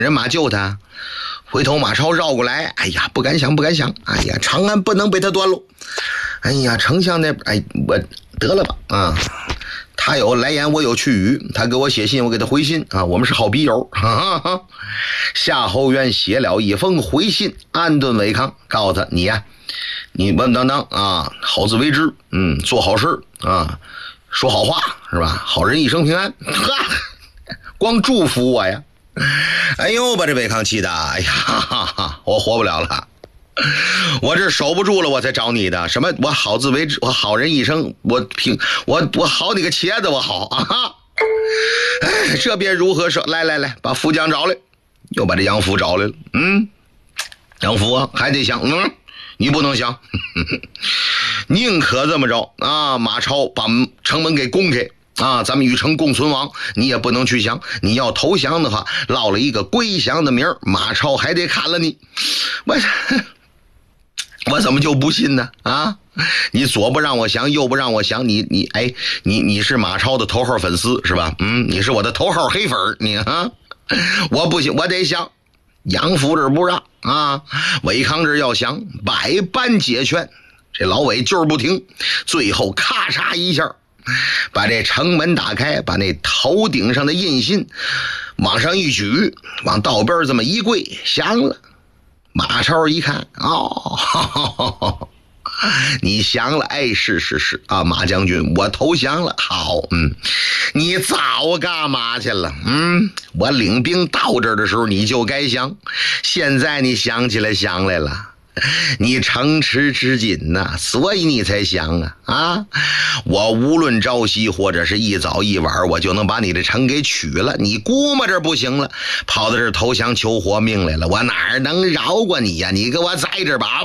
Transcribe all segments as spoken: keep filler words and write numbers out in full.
人马救他。回头马超绕过来，哎呀，不敢想，不敢想，哎呀，长安不能被他端喽。哎呀，丞相那，哎，我得了吧啊！他有来言，我有去语，他给我写信，我给他回信啊，我们是好笔友。哈哈，夏侯渊写了一封回信，安顿韦康，告诉他你呀、啊，你稳稳当当啊，好自为之，嗯，做好事啊，说好话是吧？好人一生平安。哈，光祝福我呀！哎呦，把这韦康气的，哎呀，哈哈，我活不了了。我这守不住了，我才找你的。什么？我好自为之，我好人一生，我平，我我好你个茄子，我好啊！哎，这便如何说？来来来，把副将找来，又把这杨福找来了。嗯，杨福啊，还得想，嗯，你不能想，宁可这么着啊！马超把城门给攻开。啊，咱们与城共存亡，你也不能去想。你要投降的话，落了一个归降的名儿，马超还得砍了你。我我怎么就不信呢？啊，你左不让我降，右不让我降，你你哎，你你是马超的头号粉丝是吧？嗯，你是我的头号黑粉，你啊，我不行，我得降。杨福这不让啊，韦康这要降，百般解劝，这老韦就是不听，最后咔嚓一下。把这城门打开，把那头顶上的印信往上一举，往道边这么一跪，降了。马超一看，哦，呵呵呵，你降了，哎，是是是啊，马将军，我投降了。好，嗯，你早干嘛去了？嗯，我领兵到这儿的时候你就该降，现在你想起来降来了。你城池之紧呐、啊，所以你才降啊啊！我无论朝夕或者是一早一晚，我就能把你的城给取了。你估摸着不行了，跑到这儿投降求活命来了，我哪能饶过你呀、啊？你给我在这儿吧！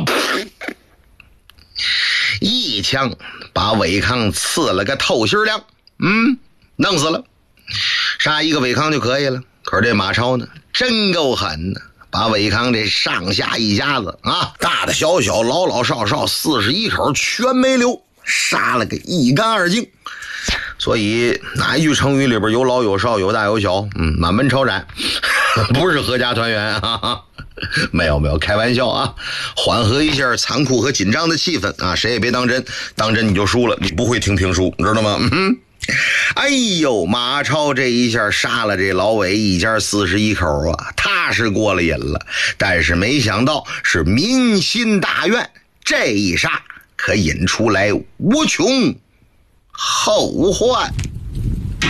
一枪把韦康刺了个透心凉，嗯，弄死了，杀一个韦康就可以了。可是这马超呢，真够狠的。把韦康这上下一家子啊，大大小小老老少少四十一口全没留，杀了个一干二净。所以哪一句成语里边有老有少有大有小，嗯，满门抄斩，不是合家团圆啊！没有没有，开玩笑啊，缓和一下残酷和紧张的气氛啊，谁也别当真，当真你就输了，你不会听评书，你知道吗？嗯。哎呦，马超这一下杀了这老韦一家四十一口啊，他是过了瘾了，但是没想到是民心大愿，这一杀可引出来无穷后患。